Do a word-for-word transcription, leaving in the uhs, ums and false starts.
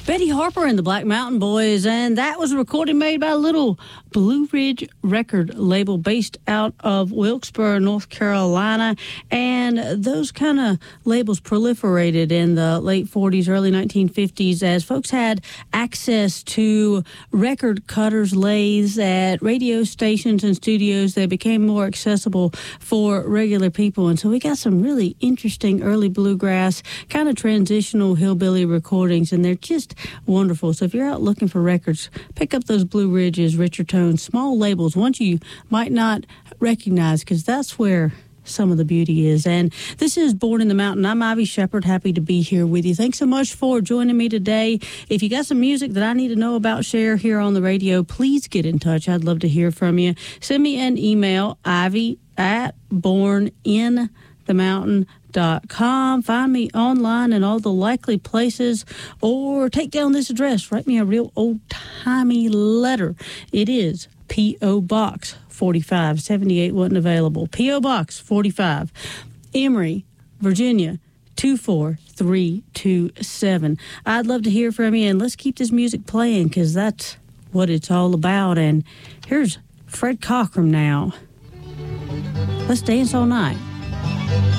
Betty Harper and the Black Mountain Boys, and that was a recording made by a little Blue Ridge record label based out of Wilkesboro, North Carolina. And those kind of labels proliferated in the late forties, early nineteen fifties as folks had access to record cutters, lathes at radio stations and studios. They became more accessible for regular people. And so we got some really interesting early bluegrass, kind of transitional hillbilly recordings, and they're just wonderful. So if you're out looking for records, pick up those Blue Ridges, Richard Tone, small labels, ones you might not recognize, because that's where some of the beauty is. And this is Born in the Mountain. I'm Ivy Shepard, happy to be here with you. Thanks so much for joining me today. If you got some music that I need to know about, share here on the radio, please get in touch. I'd love to hear from you. Send me an email, ivy at born in the mountain dot com. Find me online in all the likely places, or take down this address. Write me a real old-timey letter. It is P O. Box forty-five. seventy-eight wasn't available. P O. Box forty-five, Emory, Virginia, two four three two seven. I'd love to hear from you, and let's keep this music playing, because that's what it's all about. And here's Fred Cockram now. Let's dance all night.